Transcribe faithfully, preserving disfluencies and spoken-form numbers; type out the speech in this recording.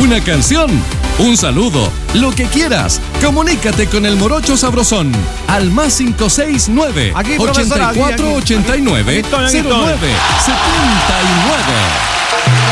una canción, un saludo, lo que quieras. Comunícate con el Morocho Sabrosón al más cinco seis nueve, Aquí, ochenta profesora, y cuatro, aquí, aquí, ochenta y nueve, aquí estoy, aquí cero nueve, setenta y nueve.